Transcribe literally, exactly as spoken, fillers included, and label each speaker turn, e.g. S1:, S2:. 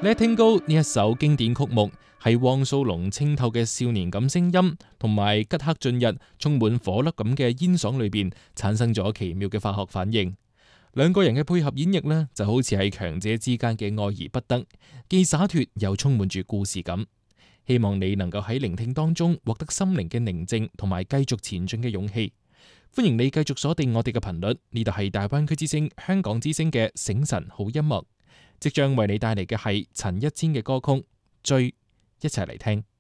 S1: Letting Go 呢一首經典曲目，係汪蘇泷清透嘅少年感聲音，同埋吉克雋逸充滿火粒咁嘅煙嗓裏邊，產生咗奇妙嘅化學反應。兩個人嘅配合演繹呢，就好似係強者之間嘅愛而不得，既灑脫又充滿住故事感。希望你能夠喺聆聽當中獲得心靈嘅寧靜，同埋繼續前進嘅勇氣。歡迎你繼續鎖定我哋嘅頻率，呢度係大灣區之聲香港之聲嘅醒晨好音樂。即將為你帶嚟嘅係陳一千嘅歌曲《追》，一齊嚟聽。